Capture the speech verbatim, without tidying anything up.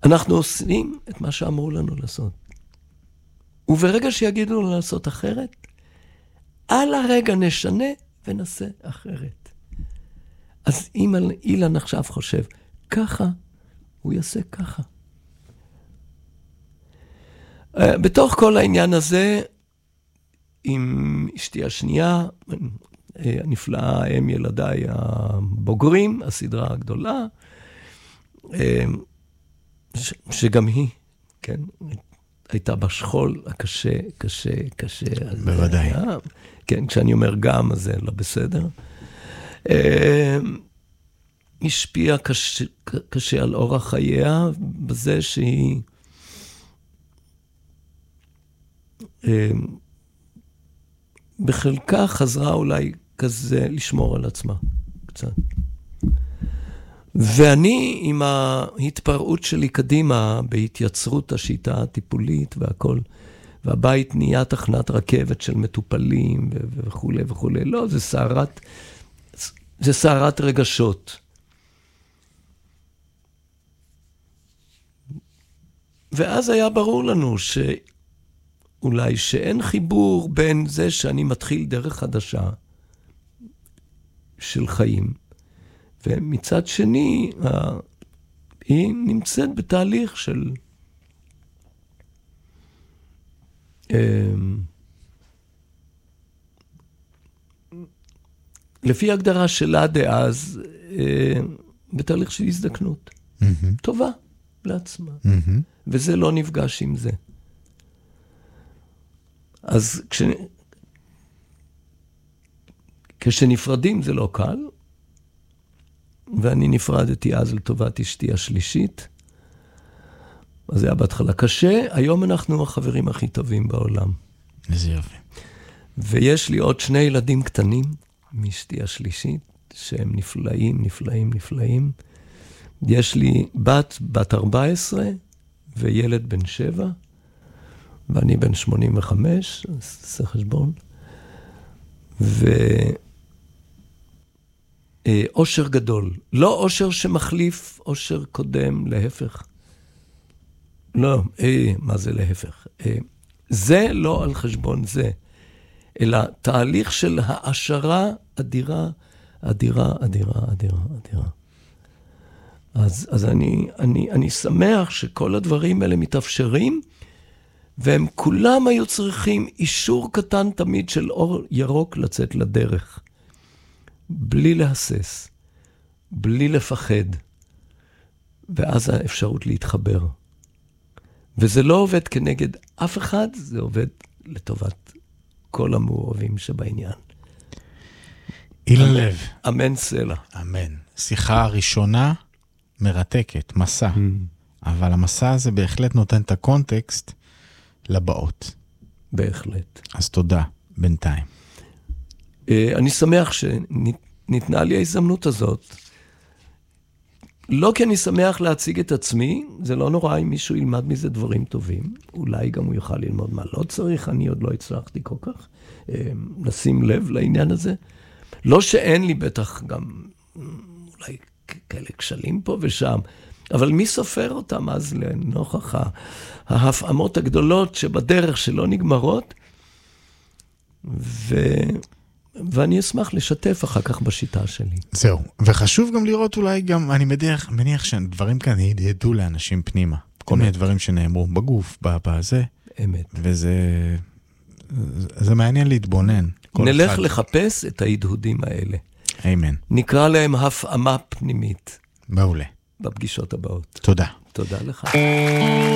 אנחנו עושים את מה שאמרו לנו לעשות. וברגע שיגידו לנו לעשות אחרת, על הרגע נשנה ונעשה אחרת. אז אם אילן עכשיו חושב ככה, הוא יעשה ככה. בתוך כל העניין הזה, עם אשתי השנייה, הנפלאה, הם ילדיי הבוגרים, הסדרה הגדולה, שגם היא, כן, הייתה בשכול הקשה, קשה, קשה. בוודאי. כן, כשאני אומר גם, אז זה לא בסדר. השפיעה קשה, קשה על אורח חייה, בזה שהיא בחלקה חזרה אולי כזה לשמור על עצמה, קצת. ואני עם ההתפרעות שלי קדימה, בהתייצרות השיטה הטיפולית והכל, והבית נהיה תחנת רכבת של מטופלים וכו' וכו'. לא, זה סערת, זה סערת רגשות. ואז היה ברור לנו שאולי שאין חיבור בין זה שאני מתחיל דרך חדשה של חיים, ומצד שני, היא נמצאת בתהליך של לפי הגדרה שלה דאז, בתהליך של הזדקנות. טובה לעצמה. וזה לא נפגש עם זה. אז כש... כשנפרדים זה לא קל, ואני נפרדתי אז לטובת אשתי השלישית, אז זה היה בהתחלה קשה, היום אנחנו החברים הכי טובים בעולם. איזה יופי. ויש לי עוד שני ילדים קטנים, מאשתי השלישית, שהם נפלאים, נפלאים, נפלאים. יש לי בת, בת ארבע עשרה, וילד בן שבע, ואני בן שמונים וחמש, זה חשבון. ו... אושר גדול. לא אושר שמחליף אושר קודם, להפך. לא, אה, מה זה להפך? אה, זה לא על חשבון זה, אלא תהליך של העשרה אדירה, אדירה, אדירה, אדירה, אדירה. אז, אז אני, אני, אני שמח שכל הדברים האלה מתאפשרים, והם כולם היו צריכים אישור קטן תמיד של אור ירוק לצאת לדרך. בלי להסס, בלי לפחד, ואז האפשרות להתחבר. וזה לא עובד כנגד אף אחד, זה עובד לטובת כל המעורבים שבעניין. אילן לב. אמן סלע. אמן. שיחה ראשונה מרתקת, מסע. Mm. אבל המסע הזה בהחלט נותן את הקונטקסט לבאות. בהחלט. אז תודה, בינתיים. אני שמח שניתנה לי ההזדמנות הזאת. לא כי אני שמח להציג את עצמי, זה לא נורא אם מישהו ילמד מזה דברים טובים. אולי גם הוא יוכל ללמוד מה לא צריך, אני עוד לא הצלחתי כל כך לשים לב לעניין הזה. לא שאין לי בטח גם אולי כאלה כשלים פה ושם, אבל מי סופר אותם אז לנוכח ההפעמות הגדולות שבדרך שלא נגמרות, ו... ואני אשמח לשתף אחר כך בשיטה שלי. זהו, וחשוב גם לראות אולי גם, אני מניח, מניח שדברים כאן ידעו לאנשים פנימה. כל מיני דברים שנאמרו בגוף, בזה. אמת. וזה זה מעניין להתבונן. נלך אחד. לחפש את ההדהודים האלה. אמן. נקרא להם הפעמה פנימית. מעולה. בפגישות הבאות. תודה. תודה לך.